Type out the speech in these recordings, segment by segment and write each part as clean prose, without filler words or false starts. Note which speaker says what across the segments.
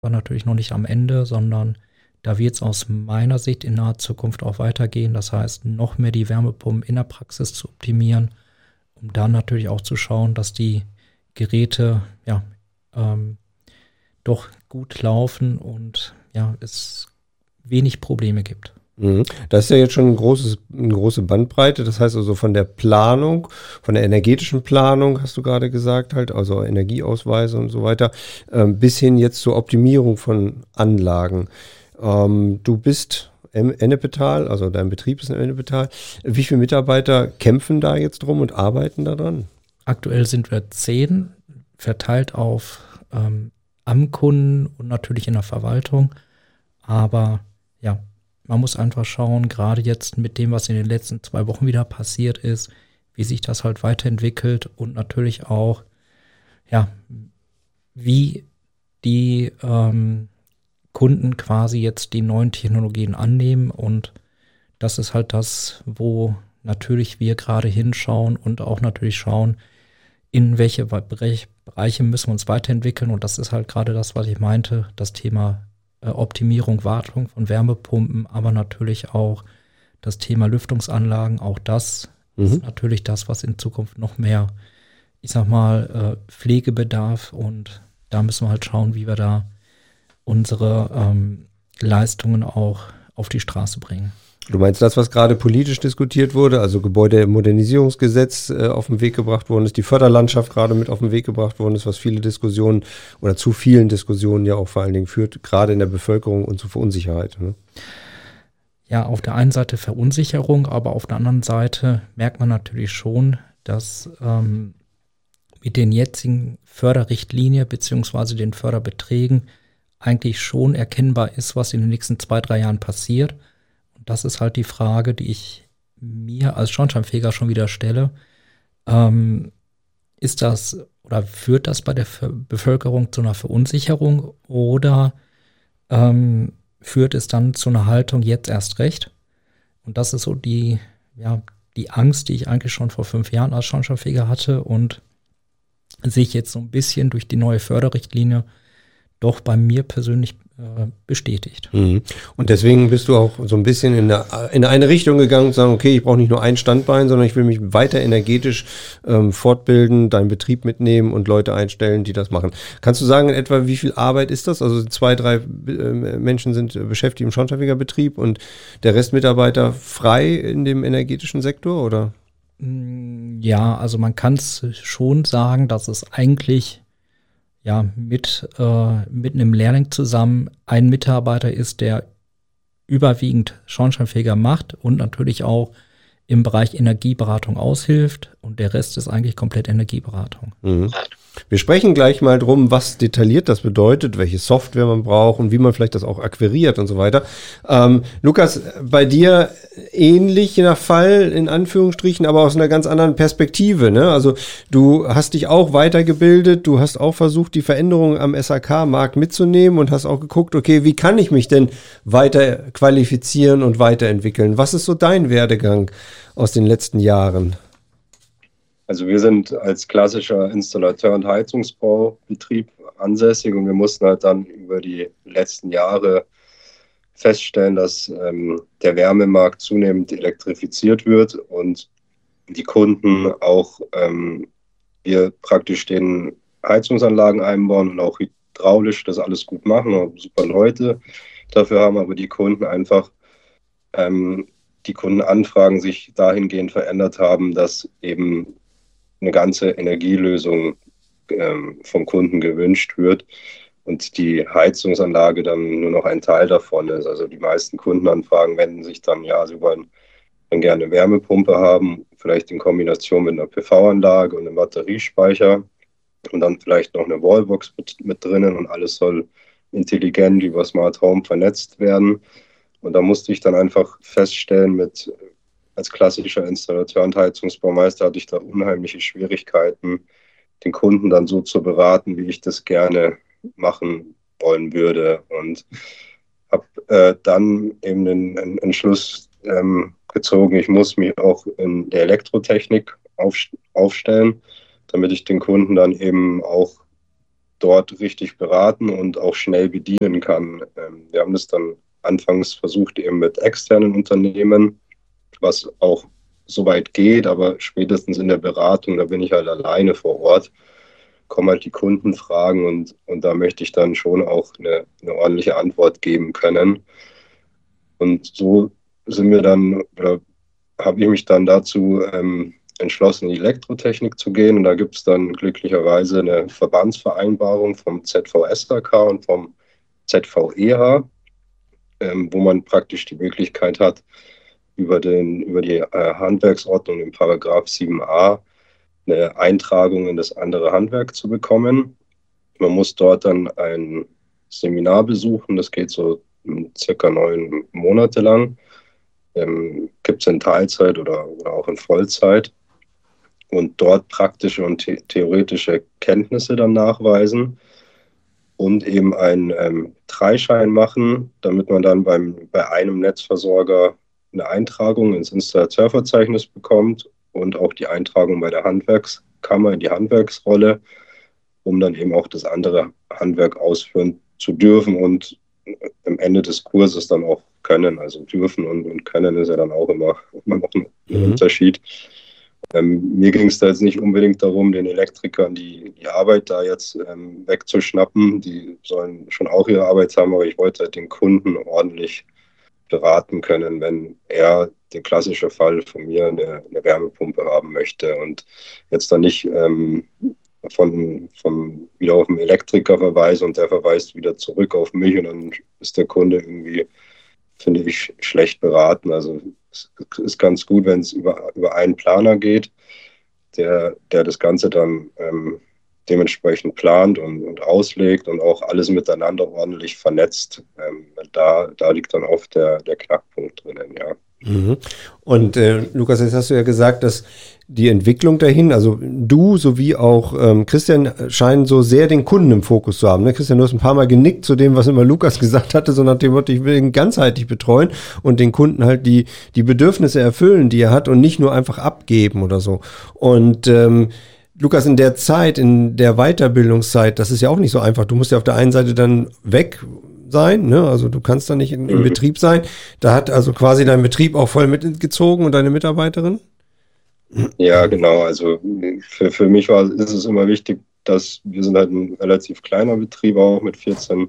Speaker 1: war natürlich noch nicht am Ende, sondern da wird es aus meiner Sicht in naher Zukunft auch weitergehen. Das heißt, noch mehr die Wärmepumpen in der Praxis zu optimieren, um dann natürlich auch zu schauen, dass die Geräte ja doch gut laufen und ja, es wenig Probleme gibt.
Speaker 2: Mhm. Das ist ja jetzt schon eine große Bandbreite. Das heißt also von der Planung, von der energetischen Planung, hast du gerade gesagt, halt, also Energieausweise und so weiter, bis hin jetzt zur Optimierung von Anlagen. Du bist Ennepetal, also dein Betrieb ist in Ennepetal. Wie viele Mitarbeiter kämpfen da jetzt drum und arbeiten daran?
Speaker 1: Aktuell sind wir 10, verteilt auf am Kunden und natürlich in der Verwaltung. Aber ja, man muss einfach schauen, gerade jetzt mit dem, was in den letzten 2 Wochen wieder passiert ist, wie sich das halt weiterentwickelt und natürlich auch, ja, wie die Kunden quasi jetzt die neuen Technologien annehmen. Und das ist halt das, wo natürlich wir gerade hinschauen und auch natürlich schauen, in welche Bereiche müssen wir uns weiterentwickeln. Und das ist halt gerade das, was ich meinte, das Thema Optimierung, Wartung von Wärmepumpen, aber natürlich auch das Thema Lüftungsanlagen. Auch das ist natürlich das, was in Zukunft noch mehr, ich sag mal, Pflegebedarf, und da müssen wir halt schauen, wie wir da unsere Leistungen auch auf die Straße bringen.
Speaker 2: Du meinst das, was gerade politisch diskutiert wurde, also Gebäudemodernisierungsgesetz auf den Weg gebracht worden ist, die Förderlandschaft gerade mit auf den Weg gebracht worden ist, was viele Diskussionen oder zu vielen Diskussionen ja auch vor allen Dingen führt, gerade in der Bevölkerung und zu Verunsicherheit. Ne?
Speaker 1: Ja, auf der einen Seite Verunsicherung, aber auf der anderen Seite merkt man natürlich schon, dass mit den jetzigen Förderrichtlinien beziehungsweise den Förderbeträgen eigentlich schon erkennbar ist, was in den nächsten 2-3 Jahren passiert. Und das ist halt die Frage, die ich mir als Schornsteinfeger schon wieder stelle. Ist das oder führt das bei der Bevölkerung zu einer Verunsicherung oder führt es dann zu einer Haltung jetzt erst recht? Und das ist so die Angst, die ich eigentlich schon vor 5 Jahren als Schornsteinfeger hatte und sich jetzt so ein bisschen durch die neue Förderrichtlinie doch bei mir persönlich bestätigt.
Speaker 2: Mhm. Und deswegen bist du auch so ein bisschen in eine Richtung gegangen und sagen, okay, ich brauche nicht nur ein Standbein, sondern ich will mich weiter energetisch fortbilden, deinen Betrieb mitnehmen und Leute einstellen, die das machen. Kannst du sagen, in etwa, wie viel Arbeit ist das? Also 2, 3 Menschen sind beschäftigt im Schornsteinfegerbetrieb und der Rest Mitarbeiter frei in dem energetischen Sektor, oder?
Speaker 1: Ja, also man kann es schon sagen, dass es eigentlich mit einem Lehrling zusammen ein Mitarbeiter ist, der überwiegend Schornsteinfeger macht und natürlich auch im Bereich Energieberatung aushilft, und der Rest ist eigentlich komplett Energieberatung.
Speaker 2: Mhm. Wir sprechen gleich mal drum, was detailliert das bedeutet, welche Software man braucht und wie man vielleicht das auch akquiriert und so weiter. Lukas, bei dir ähnlicher Fall in Anführungsstrichen, aber aus einer ganz anderen Perspektive. Ne? Also du hast dich auch weitergebildet, du hast auch versucht, die Veränderungen am SAK-Markt mitzunehmen und hast auch geguckt, okay, wie kann ich mich denn weiter qualifizieren und weiterentwickeln? Was ist so dein Werdegang aus den letzten Jahren?
Speaker 3: Also wir sind als klassischer Installateur- und Heizungsbaubetrieb ansässig und wir mussten halt dann über die letzten Jahre feststellen, dass der Wärmemarkt zunehmend elektrifiziert wird und die Kunden auch wir praktisch den Heizungsanlagen einbauen und auch hydraulisch das alles gut machen, und super Leute dafür haben, aber die Kunden einfach die Kundenanfragen sich dahingehend verändert haben, dass eben eine ganze Energielösung vom Kunden gewünscht wird und die Heizungsanlage dann nur noch ein Teil davon ist. Also die meisten Kundenanfragen wenden sich dann, ja, sie wollen dann gerne eine Wärmepumpe haben, vielleicht in Kombination mit einer PV-Anlage und einem Batteriespeicher und dann vielleicht noch eine Wallbox mit drinnen, und alles soll intelligent über Smart Home vernetzt werden. Und da musste ich dann einfach feststellen, als klassischer Installateur und Heizungsbaumeister hatte ich da unheimliche Schwierigkeiten, den Kunden dann so zu beraten, wie ich das gerne machen wollen würde. Und habe dann eben den Entschluss gezogen, ich muss mich auch in der Elektrotechnik aufstellen, damit ich den Kunden dann eben auch dort richtig beraten und auch schnell bedienen kann. Wir haben das dann anfangs versucht eben mit externen Unternehmen, was auch soweit geht, aber spätestens in der Beratung, da bin ich halt alleine vor Ort, kommen halt die Kunden fragen und da möchte ich dann schon auch eine ordentliche Antwort geben können. Und so sind wir dann, oder habe ich mich dann dazu entschlossen, in die Elektrotechnik zu gehen. Und da gibt es dann glücklicherweise eine Verbandsvereinbarung vom ZVSHK und vom ZVEH, wo man praktisch die Möglichkeit hat, über die Handwerksordnung im Paragraph 7a eine Eintragung in das andere Handwerk zu bekommen. Man muss dort dann ein Seminar besuchen, das geht so circa 9 Monate lang. Gibt es in Teilzeit oder auch in Vollzeit. Und dort praktische und theoretische Kenntnisse dann nachweisen und eben einen Dreischein machen, damit man dann bei einem Netzversorger eine Eintragung ins Installateurverzeichnis bekommt und auch die Eintragung bei der Handwerkskammer in die Handwerksrolle, um dann eben auch das andere Handwerk ausführen zu dürfen und am Ende des Kurses dann auch können. Also dürfen und können ist ja dann auch immer noch ein Unterschied. Mir ging es da jetzt nicht unbedingt darum, den Elektrikern die Arbeit da jetzt wegzuschnappen. Die sollen schon auch ihre Arbeit haben, aber ich wollte halt den Kunden ordentlich beraten können, wenn er, der klassische Fall von mir, eine Wärmepumpe haben möchte und jetzt dann nicht wieder auf den Elektriker verweise und der verweist wieder zurück auf mich und dann ist der Kunde irgendwie, finde ich, schlecht beraten. Also es ist ganz gut, wenn es über einen Planer geht, der das Ganze dann dementsprechend plant und auslegt und auch alles miteinander ordentlich vernetzt. Da liegt dann oft der Knackpunkt drinnen, ja.
Speaker 2: Und Lukas, jetzt hast du ja gesagt, dass die Entwicklung dahin, also du sowie auch Christian scheinen so sehr den Kunden im Fokus zu haben. Ne? Christian, du hast ein paar Mal genickt zu dem, was immer Lukas gesagt hatte, so nach dem Motto, ich will ihn ganzheitlich betreuen und den Kunden halt die Bedürfnisse erfüllen, die er hat und nicht nur einfach abgeben oder so. Und Lukas, in der Zeit, in der Weiterbildungszeit, das ist ja auch nicht so einfach. Du musst ja auf der einen Seite dann weg sein, ne? Also du kannst da nicht im Betrieb sein. Da hat also quasi dein Betrieb auch voll mitgezogen und deine Mitarbeiterin?
Speaker 3: Ja, genau. Also für mich ist es immer wichtig, dass wir sind halt ein relativ kleiner Betrieb, auch mit 14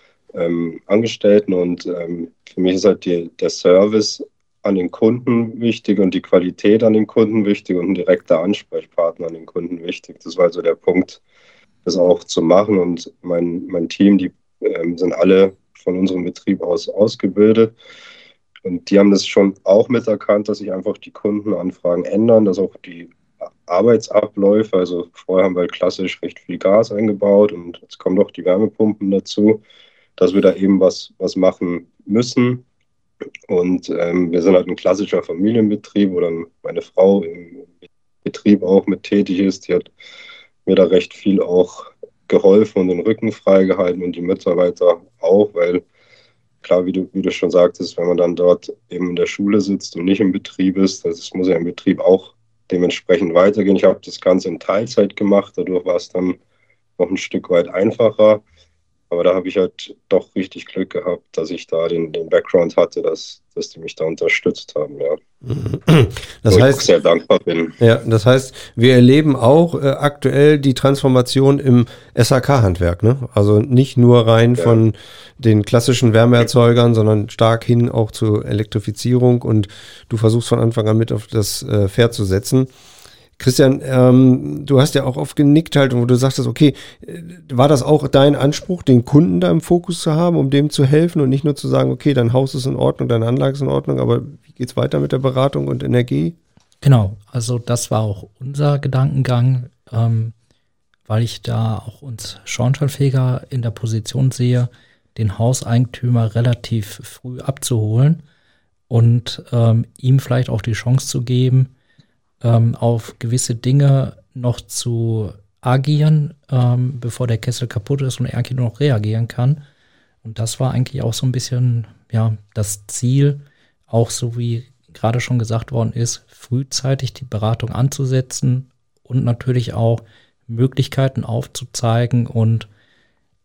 Speaker 3: Angestellten und für mich ist halt der Service an den Kunden wichtig und die Qualität an den Kunden wichtig und ein direkter Ansprechpartner an den Kunden wichtig. Das war also der Punkt, das auch zu machen und mein Team, die sind alle von unserem Betrieb aus ausgebildet und die haben das schon auch miterkannt, dass sich einfach die Kundenanfragen ändern, dass auch die Arbeitsabläufe, also vorher haben wir halt klassisch recht viel Gas eingebaut und jetzt kommen doch die Wärmepumpen dazu, dass wir da eben was machen müssen. Und wir sind halt ein klassischer Familienbetrieb, wo dann meine Frau im Betrieb auch mit tätig ist. Die hat mir da recht viel auch geholfen und den Rücken freigehalten und die Mitarbeiter auch, weil klar, wie du schon sagtest, wenn man dann dort eben in der Schule sitzt und nicht im Betrieb ist, das muss ja im Betrieb auch dementsprechend weitergehen. Ich habe das Ganze in Teilzeit gemacht, dadurch war es dann noch ein Stück weit einfacher. Aber da habe ich halt doch richtig Glück gehabt, dass ich da den Background hatte, dass die mich da unterstützt haben, ja.
Speaker 2: Das heißt,
Speaker 3: ich sehr dankbar bin.
Speaker 2: Ja, das heißt, wir erleben auch aktuell die Transformation im SHK-Handwerk, ne? Also nicht nur rein von den klassischen Wärmeerzeugern, sondern stark hin auch zur Elektrifizierung und du versuchst von Anfang an mit auf das Pferd zu setzen. Christian, du hast ja auch oft genickt halt, wo du sagtest, okay, war das auch dein Anspruch, den Kunden da im Fokus zu haben, um dem zu helfen und nicht nur zu sagen, okay, dein Haus ist in Ordnung, deine Anlage ist in Ordnung, aber wie geht's weiter mit der Beratung und Energie?
Speaker 1: Genau, also das war auch unser Gedankengang, weil ich da auch uns Schornsteinfeger in der Position sehe, den Hauseigentümer relativ früh abzuholen und ihm vielleicht auch die Chance zu geben, auf gewisse Dinge noch zu agieren, bevor der Kessel kaputt ist und er eigentlich nur noch reagieren kann. Und das war eigentlich auch so ein bisschen das Ziel, auch so wie gerade schon gesagt worden ist, frühzeitig die Beratung anzusetzen und natürlich auch Möglichkeiten aufzuzeigen und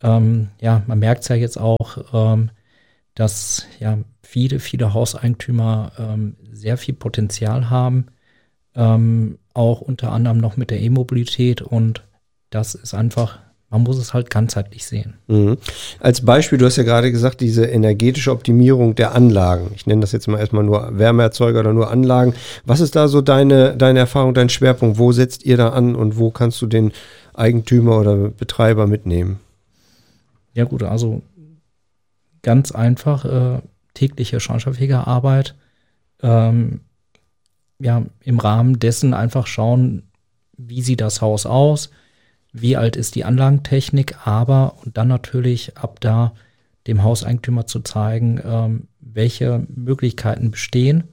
Speaker 1: ja, man merkt es ja jetzt auch, dass ja viele Hauseigentümer sehr viel Potenzial haben, auch unter anderem noch mit der E-Mobilität, und das ist einfach, man muss es halt ganzheitlich sehen.
Speaker 2: Mhm. Als Beispiel, du hast ja gerade gesagt, diese energetische Optimierung der Anlagen. Ich nenne das jetzt mal erstmal nur Wärmeerzeuger oder nur Anlagen. Was ist da so deine Erfahrung, dein Schwerpunkt? Wo setzt ihr da an und wo kannst du den Eigentümer oder Betreiber mitnehmen?
Speaker 1: Ja gut, also ganz einfach tägliche Schornsteinfegerarbeit. Ja, im Rahmen dessen einfach schauen, wie sieht das Haus aus, wie alt ist die Anlagentechnik, aber und dann natürlich ab da dem Hauseigentümer zu zeigen, welche Möglichkeiten bestehen.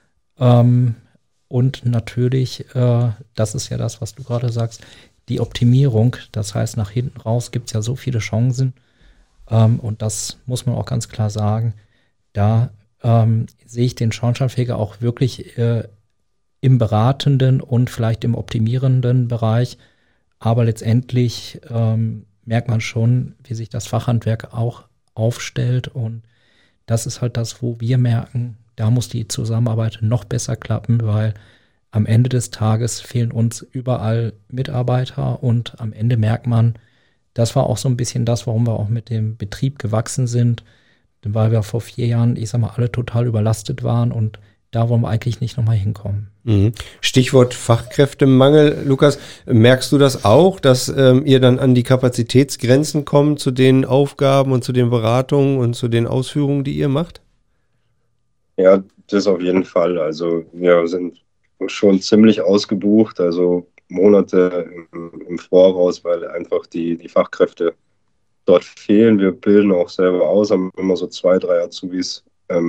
Speaker 1: Und natürlich, das ist ja das, was du gerade sagst, die Optimierung. Das heißt, nach hinten raus gibt es ja so viele Chancen. Und das muss man auch ganz klar sagen. Da sehe ich den Schornsteinfeger auch wirklich im beratenden und vielleicht im optimierenden Bereich. Aber letztendlich merkt man schon, wie sich das Fachhandwerk auch aufstellt. Und das ist halt das, wo wir merken, da muss die Zusammenarbeit noch besser klappen, weil am Ende des Tages fehlen uns überall Mitarbeiter. Und am Ende merkt man, das war auch so ein bisschen das, warum wir auch mit dem Betrieb gewachsen sind, weil wir vor 4 Jahren, ich sag mal, alle total überlastet waren, und da wollen wir eigentlich nicht nochmal hinkommen.
Speaker 2: Stichwort Fachkräftemangel, Lukas, merkst du das auch, dass ihr dann an die Kapazitätsgrenzen kommt zu den Aufgaben und zu den Beratungen und zu den Ausführungen, die ihr macht?
Speaker 3: Ja, das auf jeden Fall. Also wir sind schon ziemlich ausgebucht, also Monate im Voraus, weil einfach die Fachkräfte dort fehlen. Wir bilden auch selber aus, haben immer so 2, 3 Azubis,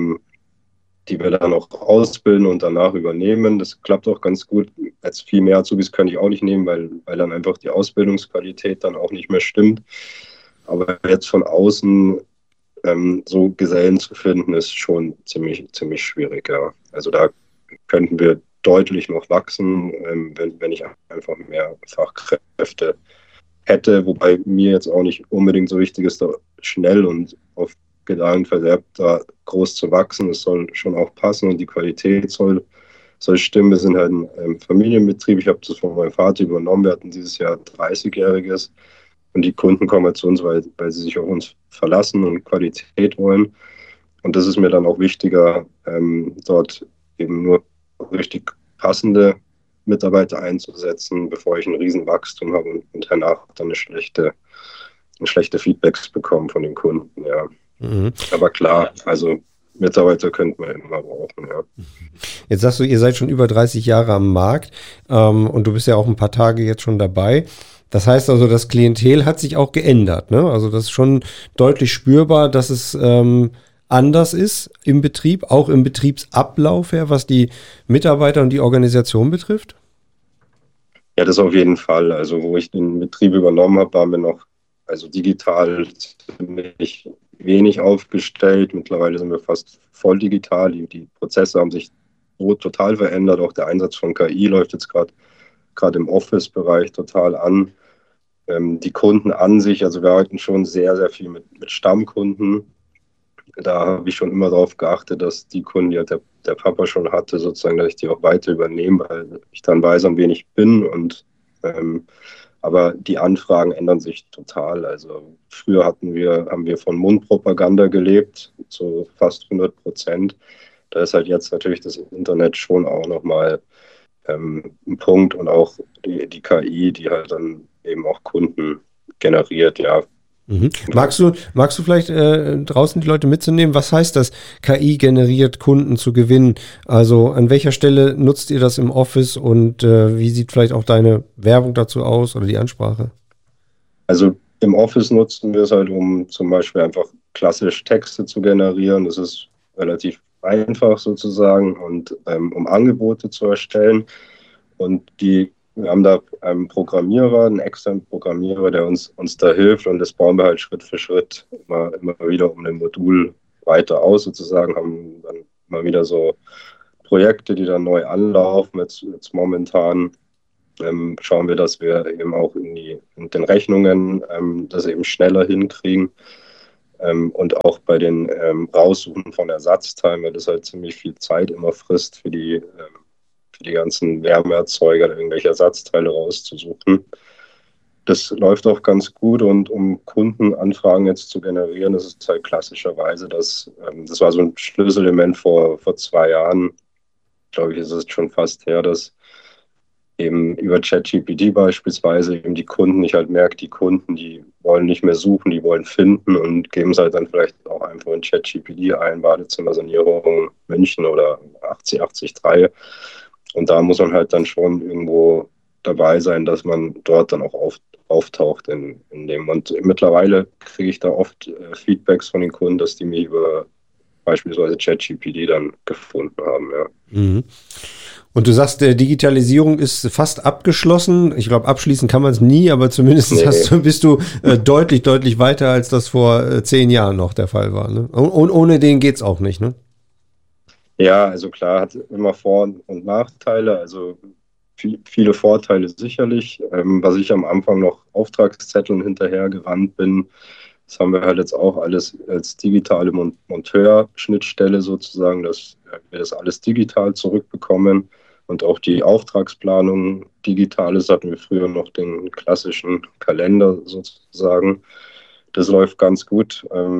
Speaker 3: die wir dann auch ausbilden und danach übernehmen. Das klappt auch ganz gut. Jetzt viel mehr Azubis kann ich auch nicht nehmen, weil dann einfach die Ausbildungsqualität dann auch nicht mehr stimmt. Aber jetzt von außen so Gesellen zu finden, ist schon ziemlich schwierig. Ja. Also da könnten wir deutlich noch wachsen, wenn ich einfach mehr Fachkräfte hätte, wobei mir jetzt auch nicht unbedingt so wichtig ist, da schnell und auf Gedanken verderbt, da groß zu wachsen. Es soll schon auch passen und die Qualität soll stimmen. Wir sind halt ein Familienbetrieb. Ich habe das von meinem Vater übernommen. Wir hatten dieses Jahr 30-Jähriges und die Kunden kommen halt zu uns, weil sie sich auf uns verlassen und Qualität wollen. Und das ist mir dann auch wichtiger, dort eben nur richtig passende Mitarbeiter einzusetzen, bevor ich ein Riesenwachstum habe und danach dann schlechte Feedbacks bekomme von den Kunden. Ja. Aber klar, also Mitarbeiter könnte man immer brauchen, ja.
Speaker 2: Jetzt sagst du, ihr seid schon über 30 Jahre am Markt und du bist ja auch ein paar Tage jetzt schon dabei. Das heißt also, das Klientel hat sich auch geändert, ne? Also das ist schon deutlich spürbar, dass es anders ist im Betrieb, auch im Betriebsablauf her, was die Mitarbeiter und die Organisation betrifft?
Speaker 3: Ja, das auf jeden Fall. Also wo ich den Betrieb übernommen habe, waren wir noch digital ziemlich wenig aufgestellt. Mittlerweile sind wir fast voll digital. Die Prozesse haben sich so total verändert. Auch der Einsatz von KI läuft jetzt gerade im Office-Bereich total an. Die Kunden an sich, also wir arbeiten schon sehr, sehr viel mit Stammkunden. Da habe ich schon immer darauf geachtet, dass die Kunden, die halt der Papa schon hatte, sozusagen, dass ich die auch weiter übernehme, weil ich dann weiß, an wen ich bin. Aber die Anfragen ändern sich total. Also früher haben wir von Mundpropaganda gelebt, so fast 100%. Da ist halt jetzt natürlich das Internet schon auch nochmal ein Punkt und auch die KI, die halt dann eben auch Kunden generiert, ja.
Speaker 2: Magst du vielleicht draußen die Leute mitzunehmen? Was heißt das, KI generiert Kunden zu gewinnen? Also an welcher Stelle nutzt ihr das im Office und wie sieht vielleicht auch deine Werbung dazu aus oder die Ansprache?
Speaker 3: Also im Office nutzen wir es halt, um zum Beispiel einfach klassisch Texte zu generieren. Das ist relativ einfach sozusagen und um Angebote zu erstellen. Und wir haben da einen Programmierer, einen externen Programmierer, der uns da hilft, und das bauen wir halt Schritt für Schritt immer wieder um ein Modul weiter aus sozusagen, haben dann immer wieder so Projekte, die dann neu anlaufen. Jetzt momentan schauen wir, dass wir eben auch in den Rechnungen das eben schneller hinkriegen. Und auch bei den Raussuchen von Ersatzteilen, weil das halt ziemlich viel Zeit immer frisst für die ganzen Wärmeerzeuger, irgendwelche Ersatzteile rauszusuchen. Das läuft auch ganz gut, und um Kundenanfragen jetzt zu generieren, das ist halt klassischerweise, das war so ein Schlüsselelement vor 2 Jahren, glaube ich, ist es schon fast her, dass eben über ChatGPT beispielsweise eben die Kunden, ich halt merke, die Kunden, die wollen nicht mehr suchen, die wollen finden und geben es halt dann vielleicht auch einfach in ChatGPT ein, Badezimmersanierung München oder 80803. Und da muss man halt dann schon irgendwo dabei sein, dass man dort dann auch auftaucht in dem. Und mittlerweile kriege ich da oft Feedbacks von den Kunden, dass die mich über beispielsweise ChatGPT dann gefunden haben, ja.
Speaker 2: Mhm. Und du sagst, der Digitalisierung ist fast abgeschlossen. Ich glaube, abschließen kann man es nie, aber zumindest bist du deutlich, deutlich weiter, als das vor 10 Jahren noch der Fall war. Ne? Und ohne den geht's auch nicht, ne?
Speaker 3: Ja, also klar, hat immer Vor- und Nachteile. Also viele Vorteile sicherlich. Was ich am Anfang noch Auftragszetteln hinterhergerannt bin, das haben wir halt jetzt auch alles als digitale Monteur-Schnittstelle sozusagen, dass wir das alles digital zurückbekommen und auch die Auftragsplanung digital ist. Hatten wir früher noch den klassischen Kalender sozusagen. Das läuft ganz gut.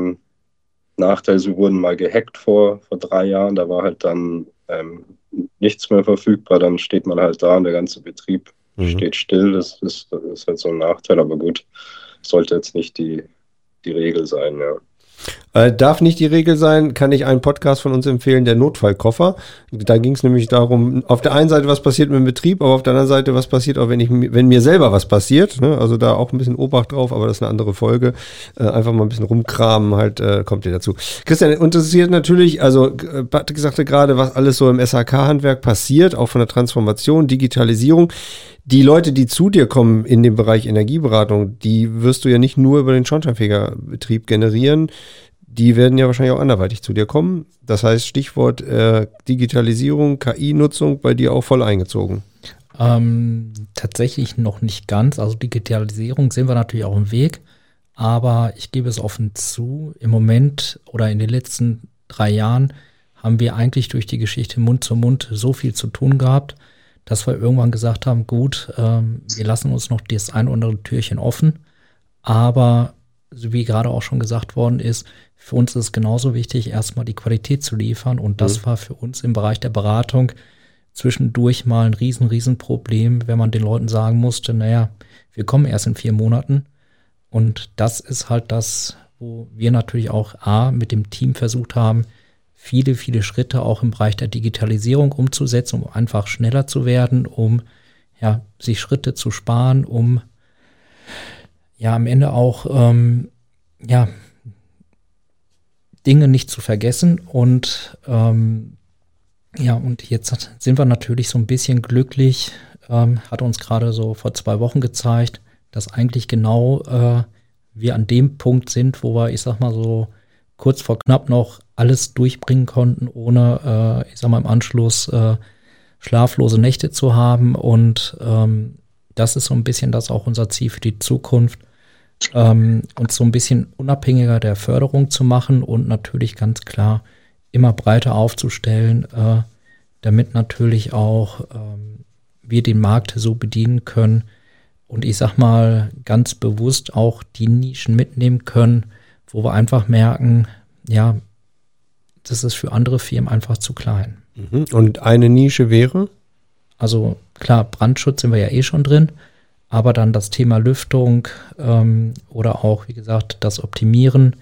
Speaker 3: Nachteil, sie wurden mal gehackt vor 3 Jahren, da war halt dann nichts mehr verfügbar, dann steht man halt da und der ganze Betrieb steht still. Das ist halt so ein Nachteil, aber gut, sollte jetzt nicht die Regel sein, ja.
Speaker 2: Darf nicht die Regel sein, kann ich einen Podcast von uns empfehlen, der Notfallkoffer. Da ging es nämlich darum, auf der einen Seite, was passiert mit dem Betrieb, aber auf der anderen Seite, was passiert auch, wenn mir selber was passiert. Ne? Also da auch ein bisschen Obacht drauf, aber das ist eine andere Folge. Einfach mal ein bisschen rumkramen, halt kommt ihr dazu. Christian, interessiert natürlich, also Patrick sagte gerade, was alles so im SHK-Handwerk passiert, auch von der Transformation, Digitalisierung. Die Leute, die zu dir kommen in dem Bereich Energieberatung, die wirst du ja nicht nur über den Schornsteinfegerbetrieb generieren. Die werden ja wahrscheinlich auch anderweitig zu dir kommen. Das heißt, Stichwort Digitalisierung, KI-Nutzung bei dir auch voll eingezogen.
Speaker 1: Tatsächlich noch nicht ganz. Also Digitalisierung sind wir natürlich auch im Weg. Aber ich gebe es offen zu, im Moment oder in den letzten 3 Jahren haben wir eigentlich durch die Geschichte Mund zu Mund so viel zu tun gehabt, dass wir irgendwann gesagt haben, gut, wir lassen uns noch das ein oder andere Türchen offen. Aber so wie gerade auch schon gesagt worden ist, für uns ist es genauso wichtig, erstmal die Qualität zu liefern. Und das war für uns im Bereich der Beratung zwischendurch mal ein riesen Problem, wenn man den Leuten sagen musste, naja, wir kommen erst in 4 Monaten. Und das ist halt das, wo wir natürlich auch mit dem Team versucht haben, viele Schritte auch im Bereich der Digitalisierung umzusetzen, um einfach schneller zu werden, um sich Schritte zu sparen, um am Ende auch Dinge nicht zu vergessen. Und und jetzt sind wir natürlich so ein bisschen glücklich, hat uns gerade so vor 2 Wochen gezeigt, dass eigentlich genau wir an dem Punkt sind, wo wir, ich sag mal so, kurz vor knapp noch alles durchbringen konnten, ohne, im Anschluss schlaflose Nächte zu haben. Und das ist so ein bisschen das auch unser Ziel für die Zukunft, uns so ein bisschen unabhängiger der Förderung zu machen und natürlich ganz klar immer breiter aufzustellen, damit natürlich auch wir den Markt so bedienen können und ich sag mal ganz bewusst auch die Nischen mitnehmen können, wo wir einfach merken, das ist für andere Firmen einfach zu klein.
Speaker 2: Und eine Nische wäre?
Speaker 1: Also klar, Brandschutz sind wir ja schon drin, aber dann das Thema Lüftung oder auch, wie gesagt, das Optimieren,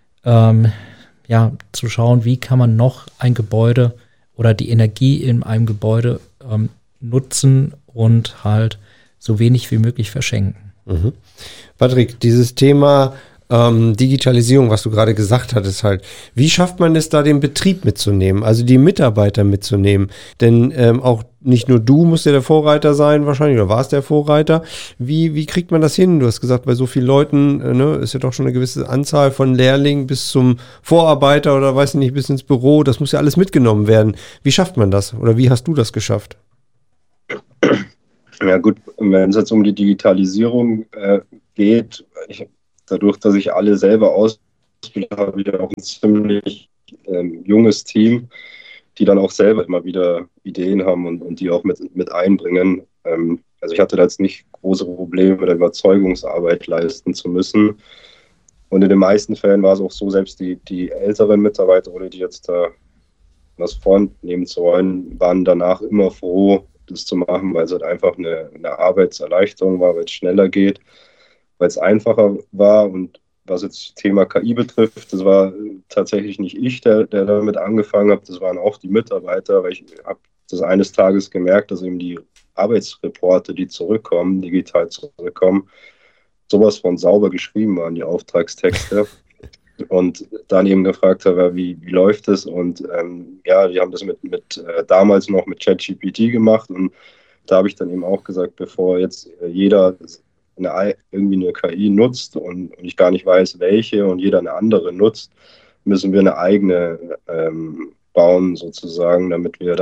Speaker 1: zu schauen, wie kann man noch ein Gebäude oder die Energie in einem Gebäude nutzen und halt so wenig wie möglich verschenken.
Speaker 2: Patrick, dieses Thema Digitalisierung, was du gerade gesagt hattest halt, wie schafft man es da, den Betrieb mitzunehmen, also die Mitarbeiter mitzunehmen? Denn auch nicht nur du musst ja der Vorreiter sein wahrscheinlich, oder warst der Vorreiter. Wie kriegt man das hin? Du hast gesagt, bei so vielen Leuten ist ja doch schon eine gewisse Anzahl von Lehrlingen bis zum Vorarbeiter oder weiß nicht, bis ins Büro. Das muss ja alles mitgenommen werden. Wie schafft man das? Oder wie hast du das geschafft?
Speaker 3: Ja gut, wenn es jetzt um die Digitalisierung geht, dadurch, dass ich alle selber ausbilde, habe ich ja auch ein ziemlich junges Team, die dann auch selber immer wieder Ideen haben und die auch mit einbringen. Also ich hatte da jetzt nicht große Probleme, da Überzeugungsarbeit leisten zu müssen. Und in den meisten Fällen war es auch so, selbst die älteren Mitarbeiter oder die jetzt da was vornehmen zu wollen, waren danach immer froh, das zu machen, weil es halt einfach eine Arbeitserleichterung war, weil es schneller geht, weil es einfacher war. Und was jetzt das Thema KI betrifft, das war tatsächlich nicht ich, der damit angefangen hat, das waren auch die Mitarbeiter, weil ich habe das eines Tages gemerkt, dass eben die Arbeitsreporte, die zurückkommen, digital zurückkommen, sowas von sauber geschrieben waren, die Auftragstexte. Und dann eben gefragt habe, wie läuft es? Und ja, die haben das damals noch mit ChatGPT gemacht. Und da habe ich dann eben auch gesagt, bevor jetzt jeder irgendwie eine KI nutzt und ich gar nicht weiß, welche und jeder eine andere nutzt, müssen wir eine eigene bauen sozusagen, damit wir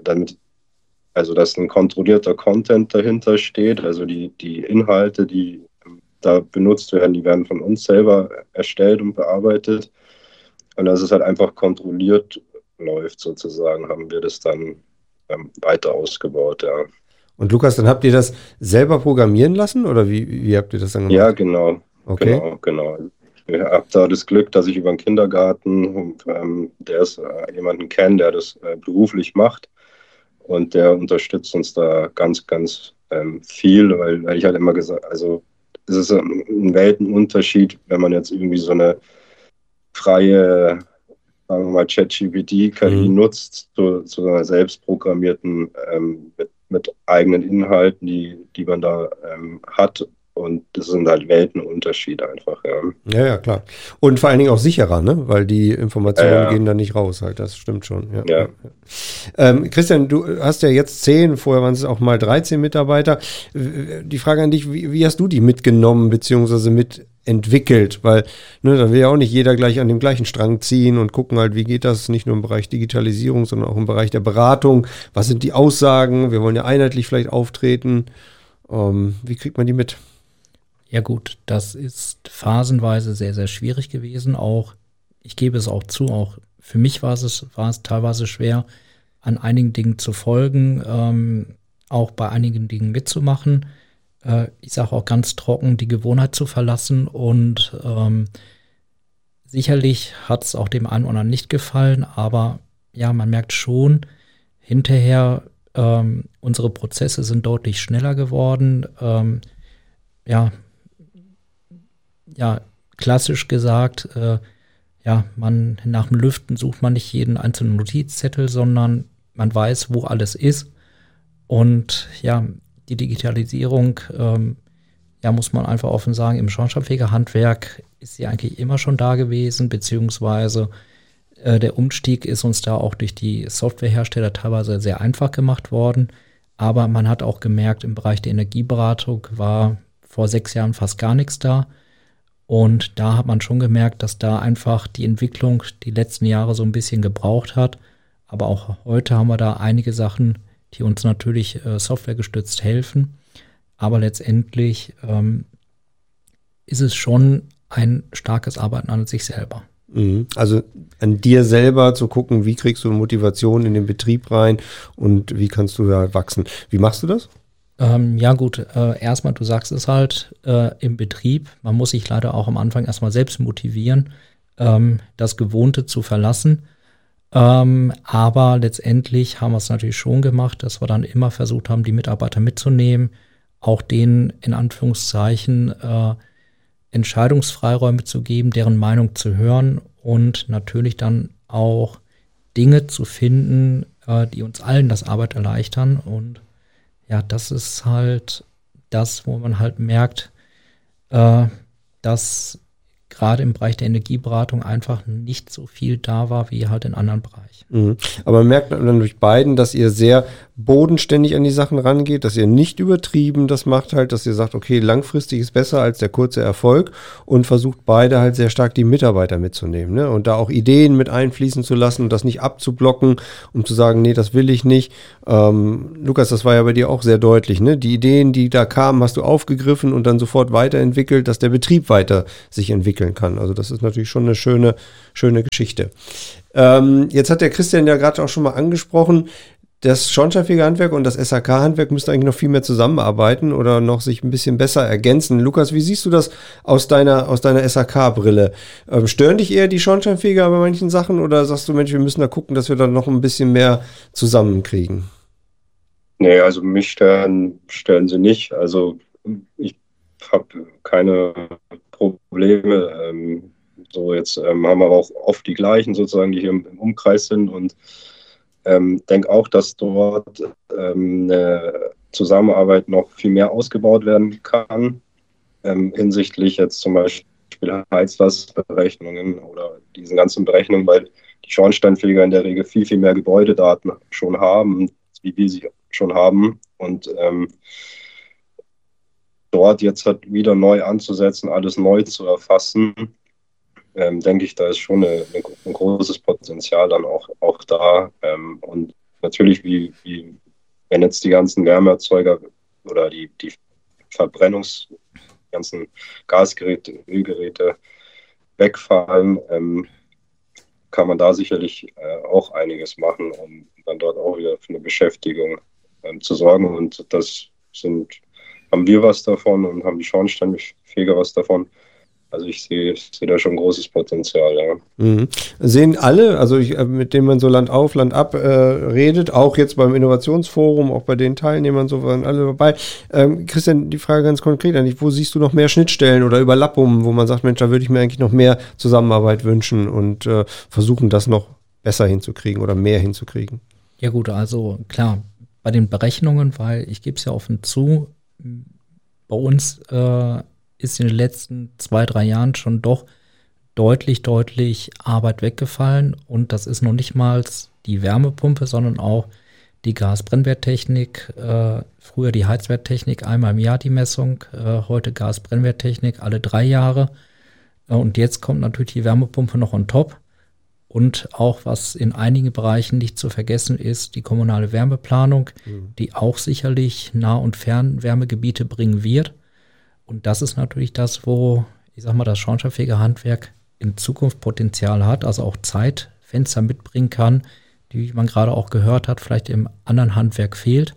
Speaker 3: also dass ein kontrollierter Content dahinter steht, also die Inhalte, die da benutzt werden, die werden von uns selber erstellt und bearbeitet. Und dass es halt einfach kontrolliert läuft sozusagen, haben wir das dann weiter ausgebaut, ja.
Speaker 2: Und Lukas, dann habt ihr das selber programmieren lassen oder wie habt ihr das dann gemacht?
Speaker 3: Ja, genau.
Speaker 2: Okay.
Speaker 3: Genau. Ich habe da das Glück, dass ich über den Kindergarten, jemanden kenne, der das beruflich macht. Und der unterstützt uns da ganz, ganz viel, weil ich halt immer gesagt, also es ist ein Weltenunterschied, wenn man jetzt irgendwie so eine freie, sagen wir mal, ChatGPT-KI nutzt, zu einer selbstprogrammierten, mit eigenen Inhalten, die man da hat. Und das sind halt Weltenunterschiede einfach, ja.
Speaker 2: Ja, klar. Und vor allen Dingen auch sicherer, ne? Weil die Informationen gehen da nicht raus halt. Das stimmt schon. Ja. Christian, du hast ja jetzt 10, vorher waren es auch mal 13 Mitarbeiter. Die Frage an dich, wie hast du die mitgenommen bzw. mitentwickelt? Weil, ne, da will ja auch nicht jeder gleich an dem gleichen Strang ziehen und gucken halt, wie geht das nicht nur im Bereich Digitalisierung, sondern auch im Bereich der Beratung. Was sind die Aussagen? Wir wollen ja einheitlich vielleicht auftreten. Wie kriegt man die mit?
Speaker 1: Ja gut, das ist phasenweise sehr, sehr schwierig gewesen. Auch, ich gebe es auch zu, auch für mich war es teilweise schwer, an einigen Dingen zu folgen, auch bei einigen Dingen mitzumachen. Ich sage auch ganz trocken, die Gewohnheit zu verlassen. Und sicherlich hat es auch dem einen oder anderen nicht gefallen, aber ja, man merkt schon, hinterher, unsere Prozesse sind deutlich schneller geworden. Ja, klassisch gesagt, nach dem Lüften sucht man nicht jeden einzelnen Notizzettel, sondern man weiß, wo alles ist. Und ja, die Digitalisierung, muss man einfach offen sagen, im Schornsteinfegerhandwerk ist sie eigentlich immer schon da gewesen, beziehungsweise der Umstieg ist uns da auch durch die Softwarehersteller teilweise sehr einfach gemacht worden. Aber man hat auch gemerkt, im Bereich der Energieberatung war vor 6 Jahren fast gar nichts da. Und da hat man schon gemerkt, dass da einfach die Entwicklung die letzten Jahre so ein bisschen gebraucht hat. Aber auch heute haben wir da einige Sachen, die uns natürlich softwaregestützt helfen. Aber letztendlich ist es schon ein starkes Arbeiten an sich selber.
Speaker 2: Also an dir selber zu gucken, wie kriegst du Motivation in den Betrieb rein und wie kannst du da wachsen. Wie machst du das?
Speaker 1: Erstmal, du sagst es halt, im Betrieb, man muss sich leider auch am Anfang erstmal selbst motivieren, das Gewohnte zu verlassen. Aber letztendlich haben wir es natürlich schon gemacht, dass wir dann immer versucht haben, die Mitarbeiter mitzunehmen, auch denen in Anführungszeichen Entscheidungsfreiräume zu geben, deren Meinung zu hören und natürlich dann auch Dinge zu finden, die uns allen das Arbeit erleichtern. Und ja, das ist halt das, wo man halt merkt, dass gerade im Bereich der Energieberatung einfach nicht so viel da war wie halt in anderen Bereichen.
Speaker 2: Aber man merkt dann durch beiden, dass ihr sehr bodenständig an die Sachen rangeht, dass ihr nicht übertrieben das macht halt, dass ihr sagt, okay, langfristig ist besser als der kurze Erfolg und versucht beide halt sehr stark die Mitarbeiter mitzunehmen, ne? Und da auch Ideen mit einfließen zu lassen und das nicht abzublocken, um zu sagen, nee, das will ich nicht. Lukas, das war ja bei dir auch sehr deutlich, ne? Die Ideen, die da kamen, hast du aufgegriffen und dann sofort weiterentwickelt, dass der Betrieb weiter sich entwickeln kann. Also das ist natürlich schon eine schöne Geschichte. Jetzt hat der Christian ja gerade auch schon mal angesprochen, das Schornsteinfegerhandwerk und das SHK-Handwerk müssten eigentlich noch viel mehr zusammenarbeiten oder noch sich ein bisschen besser ergänzen. Lukas, wie siehst du das aus deiner SHK-Brille? Stören dich eher die Schornsteinfeger bei manchen Sachen oder sagst du, Mensch, wir müssen da gucken, dass wir dann noch ein bisschen mehr zusammenkriegen?
Speaker 3: Nee, also mich stellen sie nicht. Also ich habe keine Probleme. So jetzt haben wir aber auch oft die gleichen sozusagen, die hier im Umkreis sind und denke auch, dass dort eine Zusammenarbeit noch viel mehr ausgebaut werden kann, hinsichtlich jetzt zum Beispiel Heizlastberechnungen oder diesen ganzen Berechnungen, weil die Schornsteinfeger in der Regel viel, viel mehr Gebäudedaten schon haben, wie wir sie schon haben. Und dort jetzt halt wieder neu anzusetzen, alles neu zu erfassen, denke ich, da ist schon ein großes Potenzial dann auch da. Und natürlich, wenn jetzt die ganzen Wärmeerzeuger oder die ganzen Gasgeräte, Ölgeräte wegfallen, kann man da sicherlich auch einiges machen, um dann dort auch wieder für eine Beschäftigung zu sorgen. Und haben wir was davon und haben die Schornsteinfeger was davon. Also ich sehe da schon großes Potenzial, ja.
Speaker 2: Sehen alle, also mit denen man so Land auf, Land ab redet, auch jetzt beim Innovationsforum, auch bei den Teilnehmern, so waren alle dabei. Christian, die Frage ganz konkret an dich, wo siehst du noch mehr Schnittstellen oder Überlappungen, wo man sagt, Mensch, da würde ich mir eigentlich noch mehr Zusammenarbeit wünschen und versuchen, das noch besser hinzukriegen oder mehr hinzukriegen?
Speaker 1: Ja gut, also klar, bei den Berechnungen, weil ich gebe es ja offen zu, bei uns ist in den letzten 2-3 Jahren schon doch deutlich Arbeit weggefallen. Und das ist noch nicht mal die Wärmepumpe, sondern auch die Gasbrennwerttechnik. Früher die Heizwerttechnik, einmal im Jahr die Messung, heute Gasbrennwerttechnik alle 3 Jahre. Und jetzt kommt natürlich die Wärmepumpe noch on top. Und auch, was in einigen Bereichen nicht zu vergessen ist, die kommunale Wärmeplanung, die auch sicherlich Nah- und Fernwärmegebiete bringen wird. Und das ist natürlich das, wo, ich sag mal, das Schornsteinfegerhandwerk in Zukunft Potenzial hat, also auch Zeitfenster mitbringen kann, die, wie man gerade auch gehört hat, vielleicht im anderen Handwerk fehlt.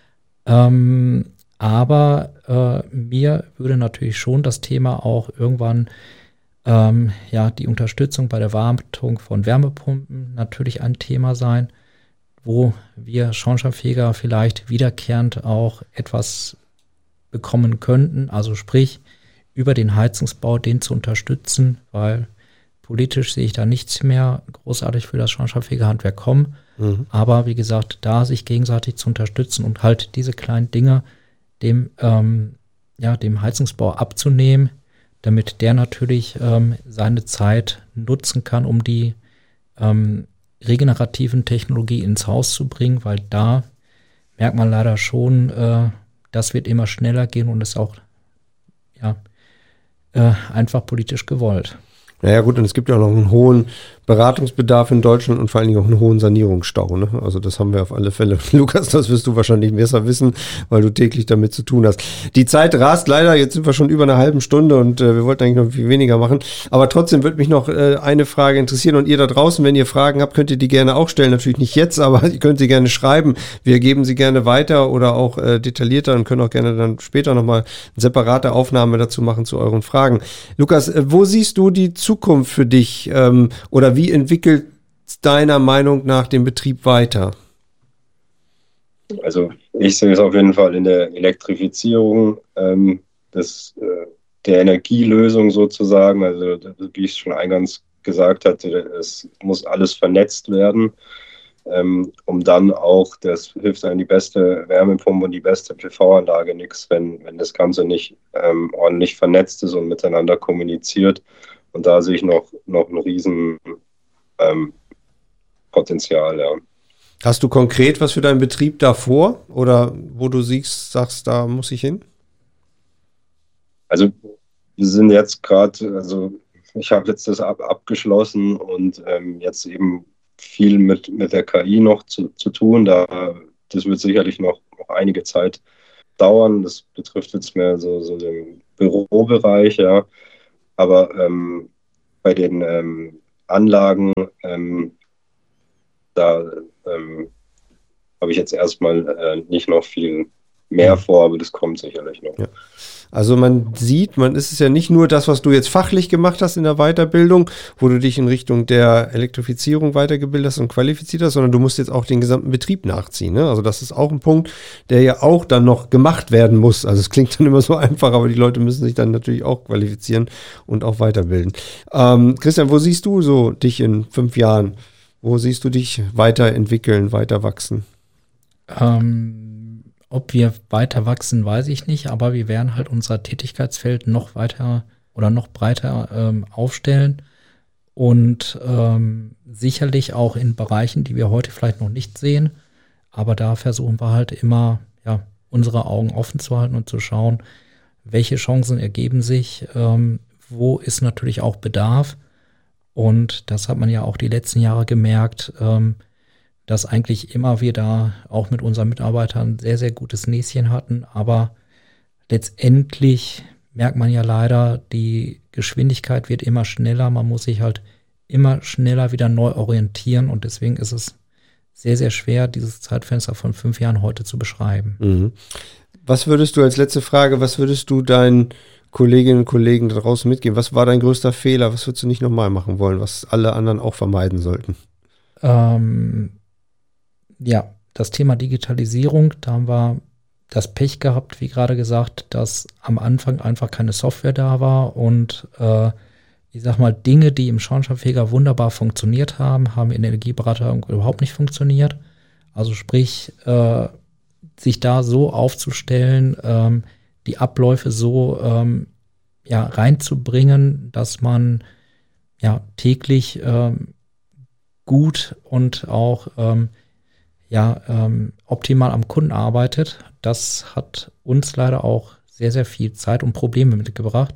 Speaker 1: Aber mir würde natürlich schon das Thema auch irgendwann, die Unterstützung bei der Wartung von Wärmepumpen natürlich ein Thema sein, wo wir Schornsteinfeger vielleicht wiederkehrend auch etwas bekommen könnten, also sprich über den Heizungsbau den zu unterstützen, weil politisch sehe ich da nichts mehr großartig für das Schornsteinfegerhandwerk kommen. Aber wie gesagt, da sich gegenseitig zu unterstützen und halt diese kleinen Dinge dem Heizungsbau abzunehmen, damit der natürlich seine Zeit nutzen kann, um die regenerativen Technologie ins Haus zu bringen, weil da merkt man leider schon, das wird immer schneller gehen und ist auch einfach politisch gewollt.
Speaker 2: Naja gut, und es gibt ja auch noch einen hohen Beratungsbedarf in Deutschland und vor allen Dingen auch einen hohen Sanierungsstau, ne? Also das haben wir auf alle Fälle. Lukas, das wirst du wahrscheinlich besser wissen, weil du täglich damit zu tun hast. Die Zeit rast leider, jetzt sind wir schon über eine halbe Stunde und wir wollten eigentlich noch viel weniger machen. Aber trotzdem würde mich noch eine Frage interessieren und ihr da draußen, wenn ihr Fragen habt, könnt ihr die gerne auch stellen. Natürlich nicht jetzt, aber ihr könnt sie gerne schreiben. Wir geben sie gerne weiter oder auch detaillierter und können auch gerne dann später nochmal eine separate Aufnahme dazu machen zu euren Fragen. Lukas, wo siehst du die Zukunft für dich oder wie entwickelt deiner Meinung nach den Betrieb weiter?
Speaker 3: Also ich sehe es auf jeden Fall in der Elektrifizierung der Energielösung sozusagen. Also wie ich schon eingangs gesagt hatte, es muss alles vernetzt werden, um dann auch, das hilft einem die beste Wärmepumpe und die beste PV-Anlage nichts, wenn das Ganze nicht ordentlich vernetzt ist und miteinander kommuniziert. Und da sehe ich noch ein riesen Potenzial, ja.
Speaker 2: Hast du konkret was für deinen Betrieb davor oder wo du sagst, da muss ich hin?
Speaker 3: Also wir sind jetzt gerade, also ich habe jetzt das abgeschlossen und jetzt eben viel mit der KI noch zu tun. Das wird sicherlich noch einige Zeit dauern. Das betrifft jetzt mehr so den Bürobereich, ja. Aber bei den Anlagen, da habe ich jetzt erstmal nicht noch viel mehr vor, aber das kommt sicherlich noch.
Speaker 2: Ja. Also man sieht, ist es ja nicht nur das, was du jetzt fachlich gemacht hast in der Weiterbildung, wo du dich in Richtung der Elektrifizierung weitergebildet hast und qualifiziert hast, sondern du musst jetzt auch den gesamten Betrieb nachziehen. Ne? Also das ist auch ein Punkt, der ja auch dann noch gemacht werden muss. Also es klingt dann immer so einfach, aber die Leute müssen sich dann natürlich auch qualifizieren und auch weiterbilden. Christian, wo siehst du so dich in 5 Jahren? Wo siehst du dich weiterentwickeln, weiter wachsen?
Speaker 1: Ob wir weiter wachsen, weiß ich nicht, aber wir werden halt unser Tätigkeitsfeld noch weiter oder noch breiter aufstellen und sicherlich auch in Bereichen, die wir heute vielleicht noch nicht sehen, aber da versuchen wir halt immer, ja, unsere Augen offen zu halten und zu schauen, welche Chancen ergeben sich, wo ist natürlich auch Bedarf, und das hat man ja auch die letzten Jahre gemerkt, dass eigentlich immer wir da auch mit unseren Mitarbeitern sehr, sehr gutes Näschen hatten. Aber letztendlich merkt man ja leider, die Geschwindigkeit wird immer schneller. Man muss sich halt immer schneller wieder neu orientieren. Und deswegen ist es sehr, sehr schwer, dieses Zeitfenster von 5 Jahren heute zu beschreiben.
Speaker 2: Mhm. Was würdest du als letzte Frage, was würdest du deinen Kolleginnen und Kollegen da draußen mitgeben? Was war dein größter Fehler? Was würdest du nicht nochmal machen wollen, was alle anderen auch vermeiden sollten?
Speaker 1: Ja, das Thema Digitalisierung, da haben wir das Pech gehabt, wie gerade gesagt, dass am Anfang einfach keine Software da war und ich sag mal, Dinge, die im Schornsteinfeger wunderbar funktioniert haben, haben in der Energieberatung überhaupt nicht funktioniert. Also sprich, sich da so aufzustellen, die Abläufe so reinzubringen, dass man ja täglich gut und auch optimal am Kunden arbeitet. Das hat uns leider auch sehr, sehr viel Zeit und Probleme mitgebracht.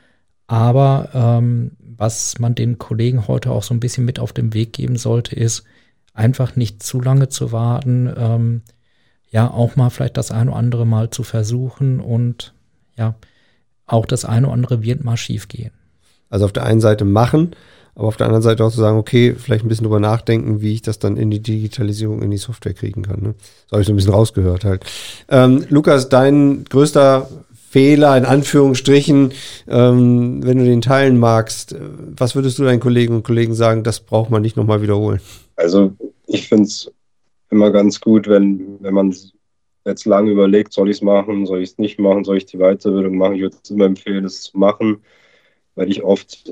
Speaker 1: Aber was man den Kollegen heute auch so ein bisschen mit auf den Weg geben sollte, ist einfach nicht zu lange zu warten, auch mal vielleicht das ein oder andere Mal zu versuchen und ja, auch das eine oder andere wird mal schief gehen.
Speaker 2: Also auf der einen Seite machen, aber auf der anderen Seite auch zu sagen, okay, vielleicht ein bisschen drüber nachdenken, wie ich das dann in die Digitalisierung, in die Software kriegen kann. Ne? Das habe ich so ein bisschen rausgehört halt. Lukas, dein größter Fehler, in Anführungsstrichen, wenn du den teilen magst, was würdest du deinen Kolleginnen und Kollegen sagen, das braucht man nicht nochmal wiederholen?
Speaker 3: Also ich finde es immer ganz gut, wenn man jetzt lange überlegt, soll ich es machen, soll ich es nicht machen, soll ich die Weiterbildung machen. Ich würde es immer empfehlen, es zu machen, weil ich oft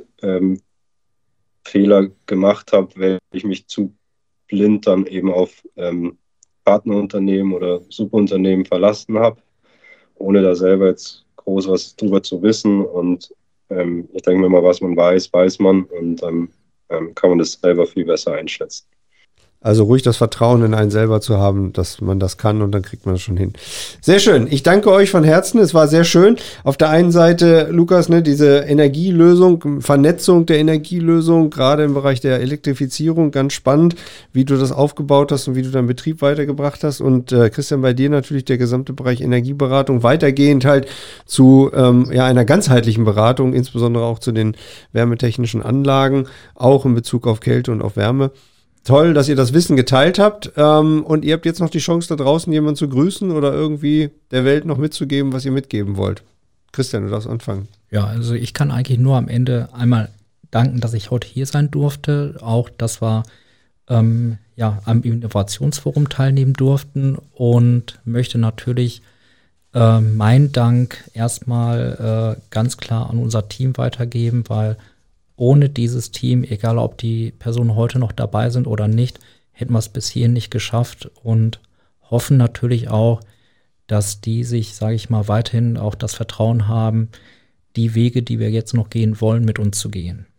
Speaker 3: Fehler gemacht habe, weil ich mich zu blind dann eben auf Partnerunternehmen oder Subunternehmen verlassen habe, ohne da selber jetzt groß was drüber zu wissen. Und ich denke mir mal, was man weiß, weiß man, und dann kann man das selber viel besser einschätzen.
Speaker 2: Also ruhig das Vertrauen in einen selber zu haben, dass man das kann, und dann kriegt man das schon hin. Sehr schön. Ich danke euch von Herzen. Es war sehr schön. Auf der einen Seite, Lukas, diese Energielösung, Vernetzung der Energielösung, gerade im Bereich der Elektrifizierung, ganz spannend, wie du das aufgebaut hast und wie du deinen Betrieb weitergebracht hast. Und Christian, bei dir natürlich der gesamte Bereich Energieberatung, weitergehend halt zu einer ganzheitlichen Beratung, insbesondere auch zu den wärmetechnischen Anlagen, auch in Bezug auf Kälte und auf Wärme. Toll, dass ihr das Wissen geteilt habt, und ihr habt jetzt noch die Chance, da draußen jemanden zu grüßen oder irgendwie der Welt noch mitzugeben, was ihr mitgeben wollt. Christian, du darfst anfangen.
Speaker 1: Ja, also ich kann eigentlich nur am Ende einmal danken, dass ich heute hier sein durfte, auch dass wir am Innovationsforum teilnehmen durften, und möchte natürlich meinen Dank erstmal ganz klar an unser Team weitergeben, weil ohne dieses Team, egal ob die Personen heute noch dabei sind oder nicht, hätten wir es bis hierhin nicht geschafft, und hoffen natürlich auch, dass die sich, sage ich mal, weiterhin auch das Vertrauen haben, die Wege, die wir jetzt noch gehen wollen, mit uns zu gehen.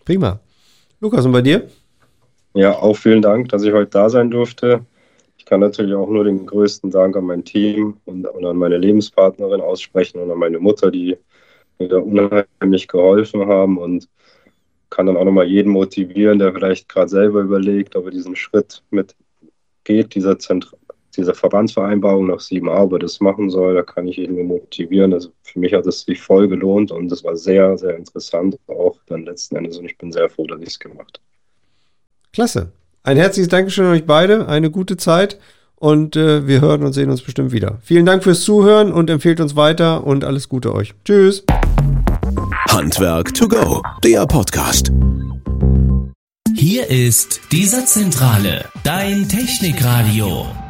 Speaker 2: Prima. Lukas, und bei dir?
Speaker 3: Ja, auch vielen Dank, dass ich heute da sein durfte. Ich kann natürlich auch nur den größten Dank an mein Team und an meine Lebenspartnerin aussprechen und an meine Mutter, die mir da unheimlich geholfen haben, und kann dann auch nochmal jeden motivieren, der vielleicht gerade selber überlegt, ob er diesen Schritt mitgeht, dieser Verbandsvereinbarung nach 7a, ob er das machen soll. Da kann ich ihn nur motivieren. Also für mich hat es sich voll gelohnt und es war sehr, sehr interessant auch dann letzten Endes, und ich bin sehr froh, dass ich es gemacht habe.
Speaker 2: Klasse. Ein herzliches Dankeschön an euch beide. Eine gute Zeit und wir hören und sehen uns bestimmt wieder. Vielen Dank fürs Zuhören und empfehlt uns weiter und alles Gute euch. Tschüss.
Speaker 4: Handwerk to go, der Podcast.
Speaker 5: Hier ist die Satzzentrale, dein Technikradio.